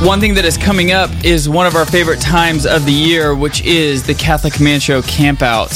One thing that is coming up is one of our favorite times of the year, which is the Catholic Man Show Campout.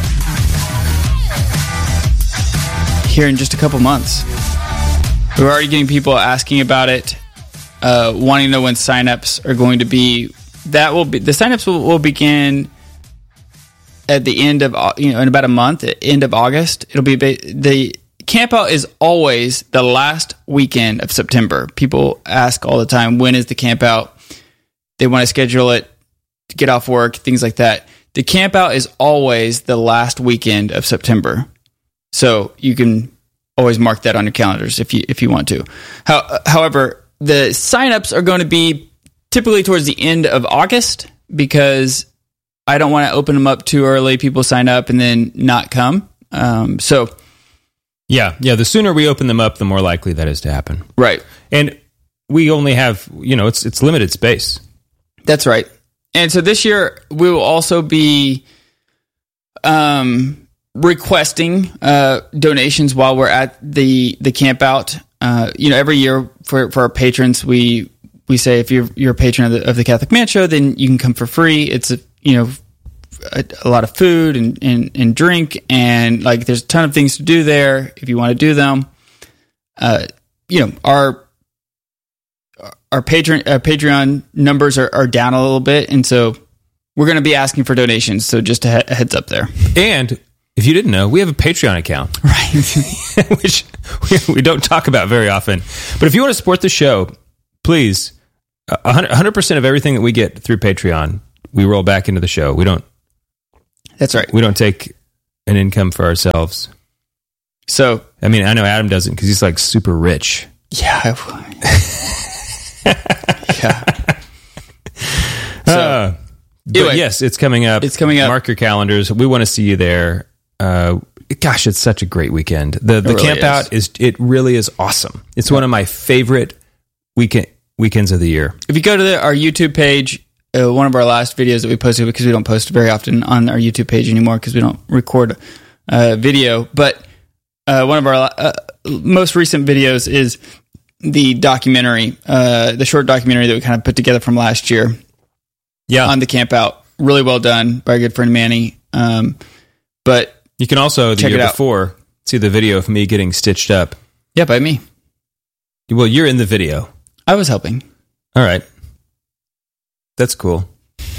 Here in just a couple months. We're already getting people asking about it, wanting to know when signups are going to be. The signups will begin at the end of, in about a month, at end of August. It'll be the Campout is always the last weekend of September. People ask all the time, when is the Campout? They want to schedule it to get off work, things like that. The Campout is always the last weekend of September. So you can always mark that on your calendars if you want to. However, the signups are going to be typically towards the end of August because I don't want to open them up too early. People sign up and then not come. Yeah. The sooner we open them up, the more likely that is to happen. Right. And we only have, it's limited space. That's right. And so this year we will also be requesting donations while we're at the Campout. Every year for our patrons, we say if you're a patron of the Catholic Man Show, then you can come for free. It's a lot of food and drink, and there's a ton of things to do there if you want to do them. Our Patreon numbers are down a little bit, and so we're going to be asking for donations. So just a heads up there. And if you didn't know, we have a Patreon account, right? Which we don't talk about very often. But if you want to support the show, please, 100% of everything that we get through Patreon, we roll back into the show. We don't. That's right. We don't take an income for ourselves. So, I mean, I know Adam doesn't because he's super rich. Yeah. Yeah. But anyway, yes, it's coming up. It's coming up. Mark your calendars. We want to see you there. Gosh, it's such a great weekend. The really Campout it really is awesome. It's one of my favorite weekends of the year. If you go to our YouTube page, one of our last videos that we posted, because we don't post very often on our YouTube page anymore because we don't record video, but one of our most recent videos is the documentary, the short documentary that we kind of put together from last year. Yeah, on the Campout. Really well done by our good friend Manny. But you can also, the year before, see the video of me getting stitched up. Yeah, by me. Well, you're in the video. I was helping. All right. That's cool.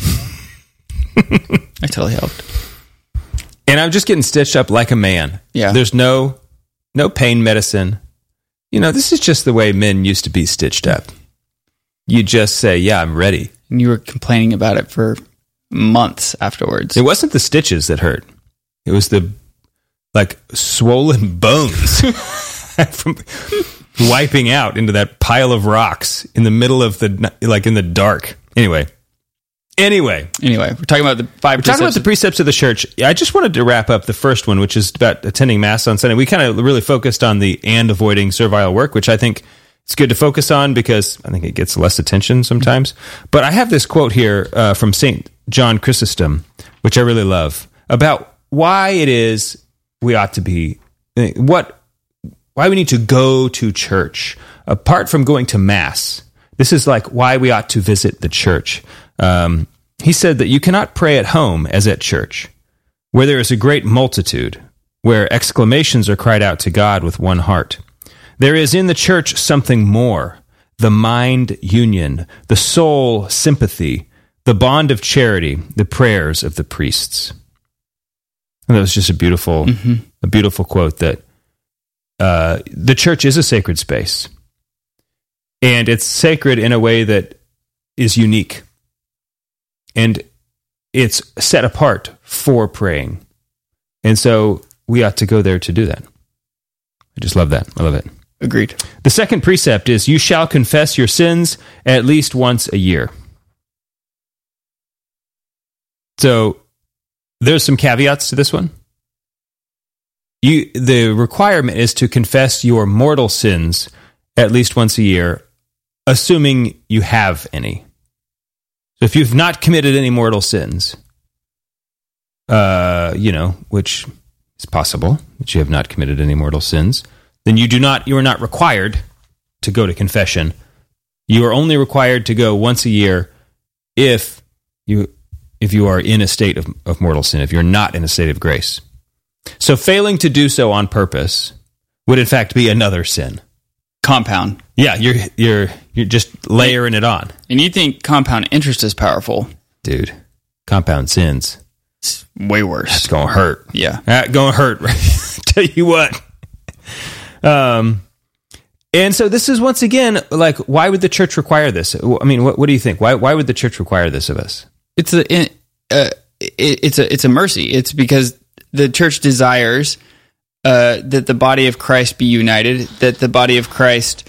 I totally helped. And I'm just getting stitched up like a man. Yeah. There's no pain medicine. This is just the way men used to be stitched up. You just say, yeah, I'm ready. And you were complaining about it for months afterwards. It wasn't the stitches that hurt. It was the swollen bones from wiping out into that pile of rocks in the middle of in the dark. Anyway, we're talking about the precepts of the church. I just wanted to wrap up the first one, which is about attending Mass on Sunday. We kind of really focused on and avoiding servile work, which I think it's good to focus on because I think it gets less attention sometimes. But I have this quote here from St. John Chrysostom, which I really love, about why it is we ought to be, why we need to go to church. Apart from going to Mass, this is why we ought to visit the church. He said that you cannot pray at home as at church, where there is a great multitude, where exclamations are cried out to God with one heart. There is in the church something more, the mind union, the soul sympathy, the bond of charity, the prayers of the priests. And that was just a beautiful quote that the church is a sacred space. And it's sacred in a way that is unique. And it's set apart for praying. And so we ought to go there to do that. I just love that. I love it. Agreed. The second precept is, you shall confess your sins at least once a year. So there's some caveats to this one. The requirement is to confess your mortal sins at least once a year, assuming you have any. So if you've not committed any mortal sins, which is possible that you have not committed any mortal sins, then you are not required to go to confession You are only required to go once a year if you are in a state of mortal sin, if you're not in a state of grace. So failing to do so on purpose would in fact be another sin. Compound. Yeah, you're just layering it on. And you think compound interest is powerful. Dude, compound sins. It's way worse. It's going to hurt. Yeah. That's going to hurt. Tell you what. And so this is once again, like, why would the church require this? I mean, what do you think? Why would the church require this of us? It's a mercy. It's because the church desires that the body of Christ be united, that the body of Christ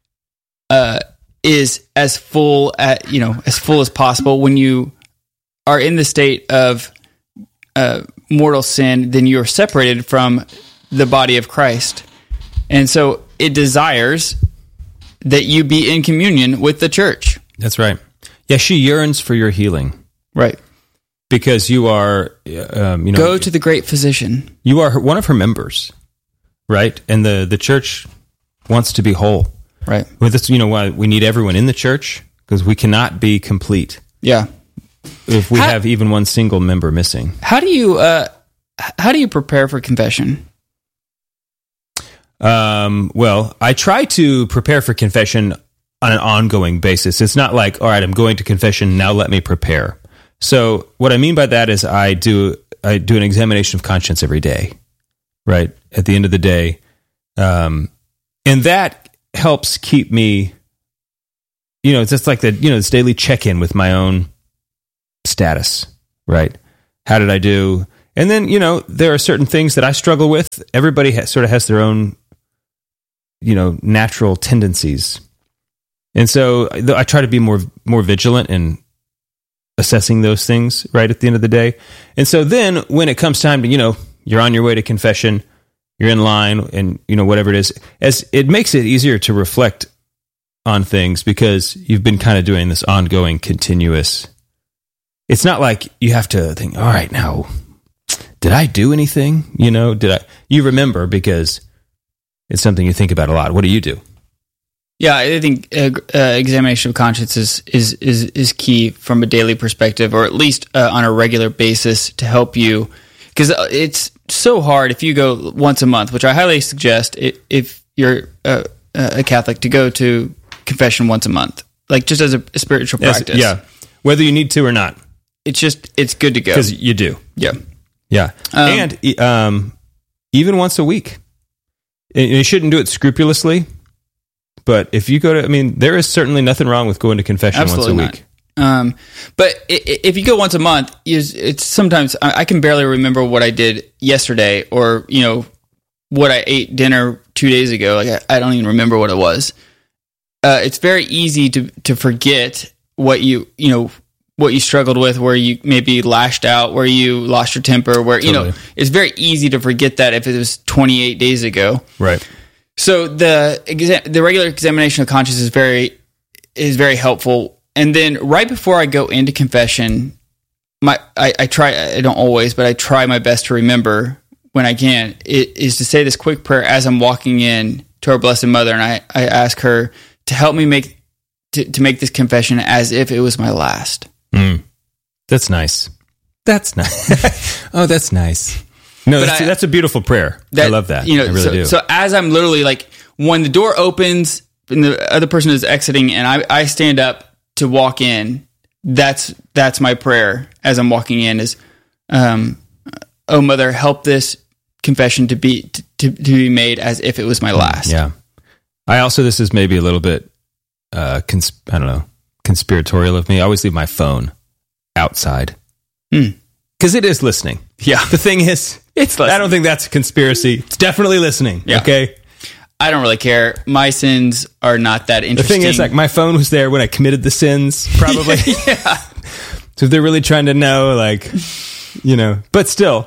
is as full as possible. When you are in the state of mortal sin, then you are separated from the body of Christ. And so it desires that you be in communion with the church. That's right. Yeah, she yearns for your healing. Right. Because you are, go to the great physician. You are one of her members, right? And the church wants to be whole. Right. With this, why we need everyone in the church, because we cannot be complete. Yeah. If we have even one single member missing. How do you prepare for confession? Well, I try to prepare for confession on an ongoing basis. It's not like, all right, I'm going to confession, now let me prepare. So what I mean by that is I do an examination of conscience every day, right? At the end of the day. And that helps keep me, it's just like this daily check-in with my own status, right? How did I do? And then, there are certain things that I struggle with. Everybody sort of has their own, natural tendencies. And so I try to be more vigilant in assessing those things right at the end of the day. And so then when it comes time to, you're on your way to confession, you're in line and, whatever it is, as it makes it easier to reflect on things because you've been kind of doing this ongoing, continuous. It's not like you have to think, all right, now, did I do anything? You remember because it's something you think about a lot. What do you do? Yeah, I think examination of conscience is key from a daily perspective, or at least on a regular basis to help you, because it's so hard if you go once a month, which I highly suggest if you're a Catholic to go to confession once a month, like just as a spiritual practice. Yeah, whether you need to or not. It's good to go. Because you do. Yeah. Yeah. And even once a week. And you shouldn't do it scrupulously. But if you go to, there is certainly nothing wrong with going to confession Absolutely once a week. Not. But if you go once a month, it's sometimes I can barely remember what I did yesterday, or what I ate dinner 2 days ago. Like I don't even remember what it was. It's very easy to forget what you struggled with, where you maybe lashed out, where you lost your temper, where Totally. It's very easy to forget that if it was 28 days ago. Right. So the regular examination of conscience is very helpful. And then right before I go into confession, I don't always, but I try my best to remember when I can, it is to say this quick prayer as I'm walking in to our Blessed Mother, and I ask her to help me make this confession as if it was my last. That's nice. That's nice. Oh, that's nice. No, that's a beautiful prayer. I love that. I really do. So as I'm literally like, when the door opens and the other person is exiting and I stand up to walk in, that's my prayer as I'm walking in is, oh Mother, help this confession to be made as if it was my last. Yeah. This is maybe a little bit, conspiratorial of me. I always leave my phone outside. Because it is listening. Yeah. The thing is, it's listening. I don't think that's a conspiracy. It's definitely listening. Yeah. Okay. I don't really care. My sins are not that interesting. The thing is, like, my phone was there when I committed the sins, probably. Yeah. So if they're really trying to know, like, but still,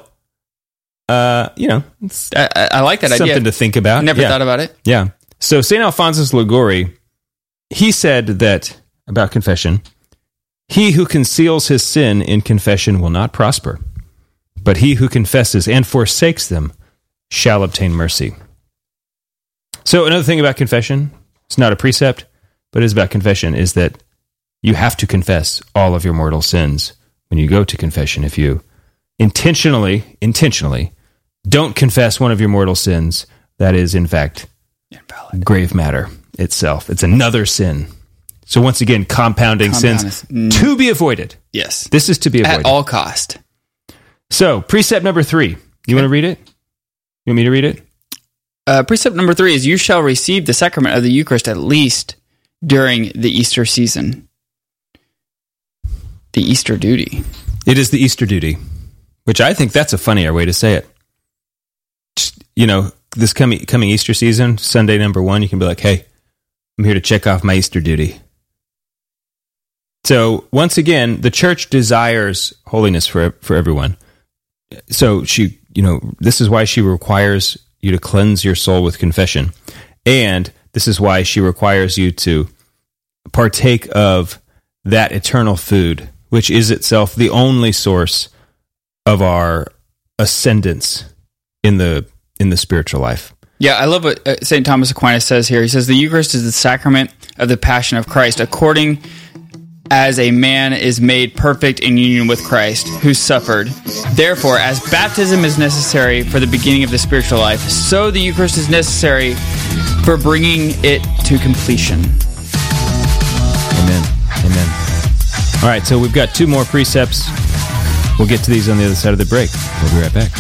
it's I like that idea. Something to think about. I never thought about it. Yeah. So St. Alphonsus Liguori, he said that about confession, he who conceals his sin in confession will not prosper, but he who confesses and forsakes them shall obtain mercy. So another thing about confession, it's not a precept, but is about confession, is that you have to confess all of your mortal sins when you go to confession. If you intentionally don't confess one of your mortal sins, that is, in fact, invalid. Grave matter itself. It's another sin. So once again, compounding sins to be avoided. Yes. This is to be avoided. At all cost. So, precept number 3. You want to read it? You want me to read it? Precept number 3 is, you shall receive the sacrament of the Eucharist at least during the Easter season. The Easter duty. It is the Easter duty, which I think that's a funnier way to say it. Just, this coming Easter season, Sunday number 1, you can be like, hey, I'm here to check off my Easter duty. So, once again, the church desires holiness for everyone. So, this is why she requires you to cleanse your soul with confession. And this is why she requires you to partake of that eternal food, which is itself the only source of our ascendance in the spiritual life. Yeah, I love what St. Thomas Aquinas says here. He says, the Eucharist is the sacrament of the Passion of Christ, according as a man is made perfect in union with Christ, who suffered. Therefore, as baptism is necessary for the beginning of the spiritual life, so the Eucharist is necessary for bringing it to completion. Amen. All right, so we've got 2 more precepts. We'll get to these on the other side of the break. We'll be right back.